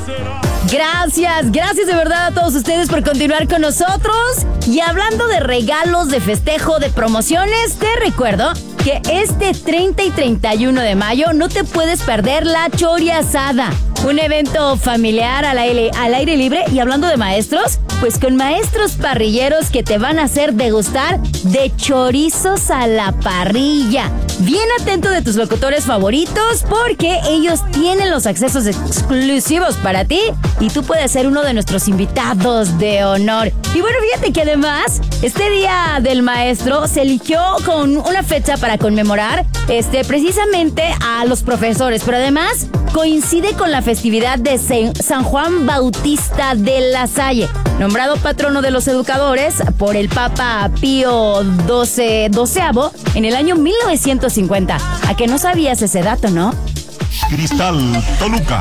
Gracias de verdad a todos ustedes por continuar con nosotros. Y hablando de regalos, de festejo, de promociones, te recuerdo que este 30 y 31 de mayo no te puedes perder la Choriasada, un evento familiar al aire libre. Y hablando de maestros, pues con maestros parrilleros que te van a hacer degustar de chorizos a la parrilla. Bien atento de tus locutores favoritos porque ellos tienen los accesos exclusivos para ti y tú puedes ser uno de nuestros invitados de honor. Y bueno, fíjate que además este Día del Maestro se eligió con una fecha para conmemorar precisamente a los profesores, pero además coincide con la festividad de San Juan Bautista de La Salle, nombrado patrono de los educadores por el Papa Pío XII en el año 1950. ¿A que no sabías ese dato, no? Cristal Toluca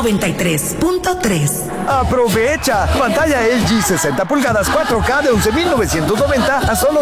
93.3. Aprovecha, pantalla LG 60 pulgadas 4K de 11,990 a solo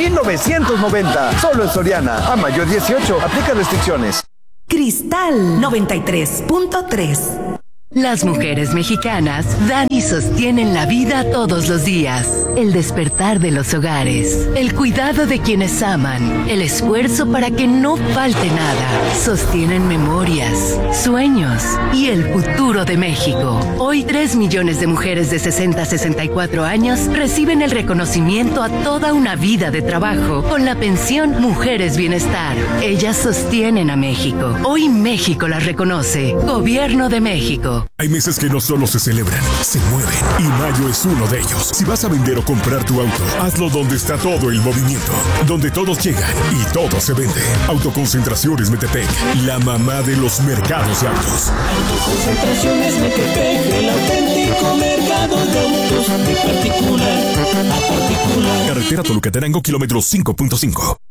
7,990. Solo en Soriana. A mayo 18, aplica restricciones. Cristal 93.3. Las mujeres mexicanas dan y sostienen la vida todos los días. El despertar de los hogares, el cuidado de quienes aman, el esfuerzo para que no falte nada. Sostienen memorias, sueños y el futuro de México. Hoy 3 millones de mujeres de 60 a 64 años reciben el reconocimiento a toda una vida de trabajo con la pensión Mujeres Bienestar. Ellas sostienen a México. Hoy México las reconoce. Gobierno de México. Hay meses que no solo se celebran, se mueven. Y mayo es uno de ellos. Si vas a vender o comprar tu auto, hazlo donde está todo el movimiento. Donde todos llegan y todo se vende. Autoconcentraciones Metepec, la mamá de los mercados de autos. Autoconcentraciones Metepec, el auténtico mercado de autos de particular a particular. Carretera Toluca-Tarango, kilómetro 5.5.